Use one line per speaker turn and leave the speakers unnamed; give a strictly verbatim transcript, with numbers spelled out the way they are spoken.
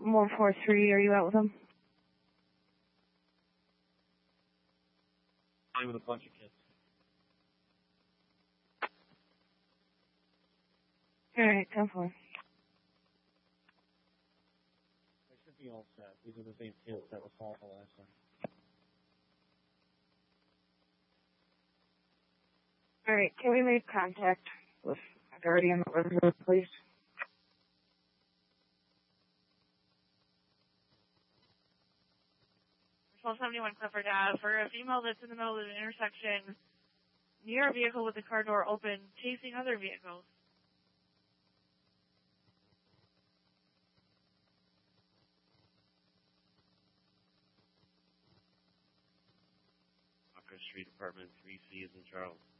one four three, are you out with him?
I'm with a bunch of kids.
Alright, ten four.
They should be all set. These are the same kids that was called the last time.
Alright, can we make contact with a guardian over here, please?
twelve seventy-one Clifford Ave for a female that's in the middle of an intersection near a vehicle with the car door open, chasing other vehicles.
Walker Street, apartment three C is in Charles.